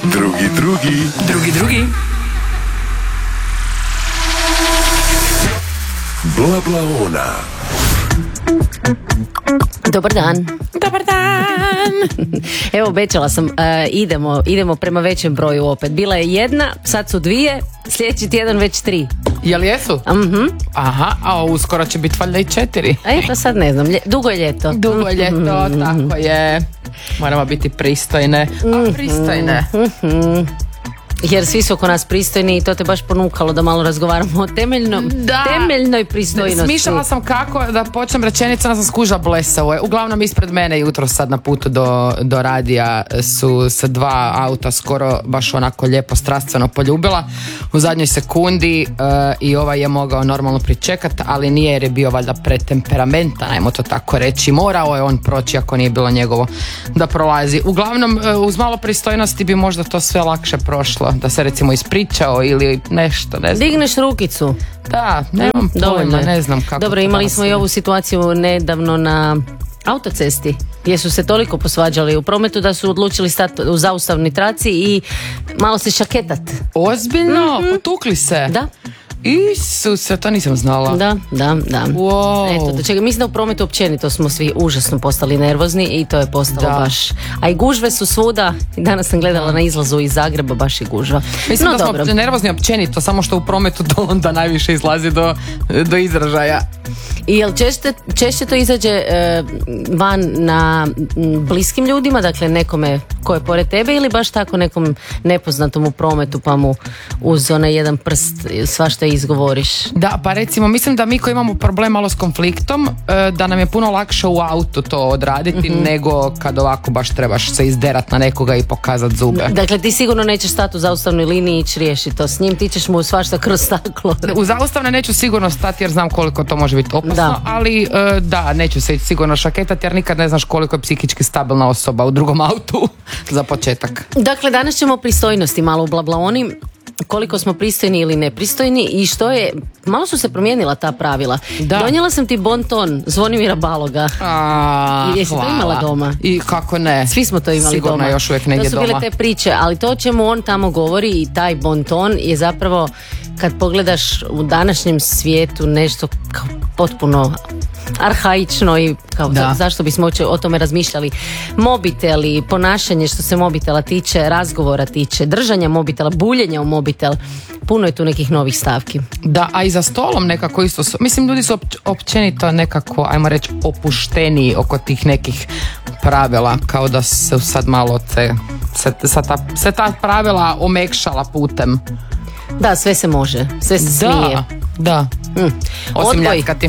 Drugi. Blablaona. Dobar dan. Evo, obećala sam, idemo prema većem broju opet. Bila je jedna, sad su dvije, sljedeći tjedan već 3. Jel jesu? Aha, a uskoro će biti valjda i 4. Pa sad ne znam, dugo je ljeto. Tako je. Moramo biti pristojne. Pristojne. Jer svi su oko nas pristojni i to te baš ponukalo da malo razgovaramo o temeljnoj pristojnosti. Smišljala sam kako da počnem rečenicu, ona sam skuža blesavo. Uglavnom ispred mene jutro sad na putu do radija su se 2 auta skoro baš onako lijepo strastveno poljubila u zadnjoj sekundi i ovaj je mogao normalno pričekat, ali nije jer je bio valjda pretemperamentan, ajmo to tako reći. Morao je on proći ako nije bilo njegovo da prolazi. Uglavnom uz malo pristojnosti bi možda to sve lakše prošlo. Da se recimo ispričao ili nešto, ne znam. Digneš rukicu. Da, nemam pojma, ne znam kako. Dobro, imali smo i ovu situaciju nedavno na autocesti gdje su se toliko posvađali u prometu da su odlučili stati u zaustavnoj traci i malo se šaketat. Ozbiljno? Potukli se? Da. Isuse, to nisam znala. Da. Wow. Eto, do čega mislim da u prometu općenito smo svi užasno postali nervozni i to je postalo baš. A i gužve su svuda. Danas sam gledala na izlazu iz Zagreba, baš i gužva. Mislim da smo nervozni općenito, samo što u prometu to onda najviše izlazi do izražaja. I jel češće to izađe van na bliskim ljudima, dakle nekome ko je pored tebe, ili baš tako nekom nepoznatom u prometu pa mu uz onaj jedan prst svašta izgovoriš? Da, pa recimo mislim da mi koji imamo problem malo s konfliktom, da nam je puno lakše u autu to odraditi nego kad ovako baš trebaš se izderat na nekoga i pokazat zube. Dakle, ti sigurno nećeš stati u zaustavnoj liniji i ići riješiti to s njim, ti ćeš mu svašta kroz staklo. U zaustavne neću sigurno stati jer znam koliko to može biti opasno, ali neću se sigurno šaketati jer nikad ne znaš koliko je psihički stabilna osoba u drugom autu za početak. Dakle, danas ćemo o pristojnosti malo u Blablaoni. Koliko smo pristojni ili nepristojni i što je, malo su se promijenila ta pravila. Donijela sam ti bon ton Zvonimira Baloga. I jesi to imala doma? I kako ne? Svi smo to imali sigurno doma. Još uvijek negdje doma. To su bile te priče, ali to o čemu on tamo govori i taj bon ton je zapravo, kad pogledaš u današnjem svijetu, nešto kao potpuno arhaično i kao zašto bismo o tome razmišljali. Mobiteli, ponašanje što se mobitela tiče, razgovora tiče, držanja mobitela, buljenja u mobitel, puno je tu nekih novih stavki. Da, a i za stolom nekako isto su, mislim, ljudi su općenito nekako, ajmo reći, opušteniji oko tih nekih pravila, kao da se sad malo se ta pravila omekšala putem. Da, sve se može, sve se smije. Da. Osim ljatkati.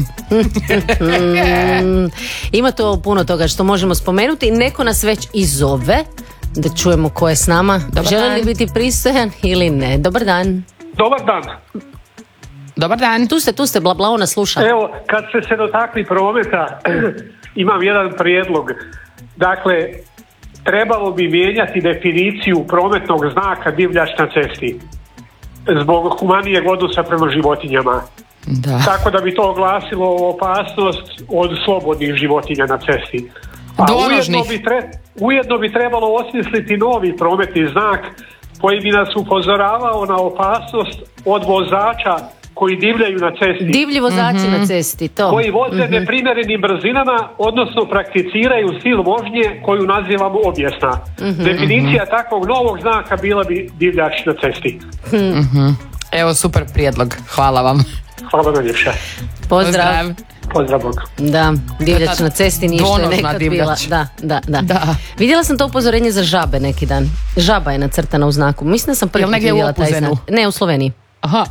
Ima to puno toga što možemo spomenuti. Neko nas već i zove, da čujemo ko je s nama. Želi li biti pristojan ili ne? Dobar dan. Dobar dan. Dobar dan. Tu ste, Blablaona sluša. Evo, kad ste se dotakli prometa, imam jedan prijedlog. Dakle, trebalo bi mijenjati definiciju prometnog znaka divljač na cesti zbog humanijeg odnosa prema životinjama. Da. Tako da bi to glasilo opasnost od slobodnih životinja na cesti. A ujedno bi trebalo osmisliti novi prometni znak koji bi nas upozoravao na opasnost od vozača koji divljaju na cesti. Divlji vozači na cesti, to. Koji voze neprimjerenim brzinama, odnosno prakticiraju stil vožnje koju nazivamo objesna. Definicija takvog novog znaka bila bi divljač na cesti. Evo, super prijedlog. Hvala vam. Hvala vam ljepša. Pozdrav. Pozdrav Bog. Da, divljač na cesti nije što je nekad bila. Da. Vidjela sam to upozorenje za žabe neki dan. Žaba je nacrtana u znaku. Mislim da sam prvi put vidjela taj znak. Ne, u Sloveniji. Aha.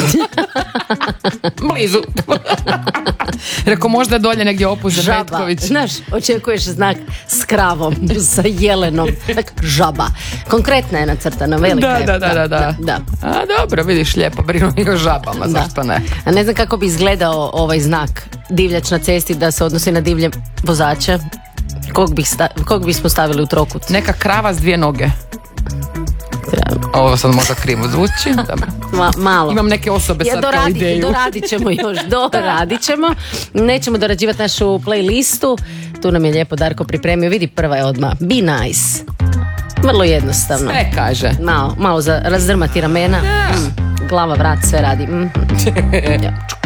Blizu. Rekao, možda je dolje negdje Opuzen Metković. Znaš, očekuješ znak s kravom, sa jelenom. Žaba. Konkretna je nacrtana, velika je. Da. A dobro, vidiš, lijepo brinu i o žabama, zašto ne? A ne znam kako bi izgledao ovaj znak divljač na cesti da se odnosi na divlje vozače. Kog bismo stavili u trokut? Neka krava s 2 noge. Ovo sad možda krivo zvuči. Malo. Imam neke osobe sad kao ideju. Doradit ćemo. Nećemo dorađivati našu playlistu. Tu nam je lijepo Darko pripremio. Vidi, prva je odmah. Be nice. Vrlo jednostavno. Sve kaže. Malo za razdrmati ramena, glava, vrat, sve radi.